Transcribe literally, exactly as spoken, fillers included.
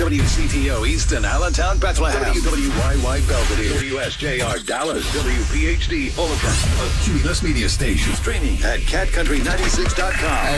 W C T O Easton, Allentown, Bethlehem. W W Y Y Belvedere. W S J R Dallas. W P H D Overton. A Cumulus Media Station. Streaming at cat country ninety-six dot com.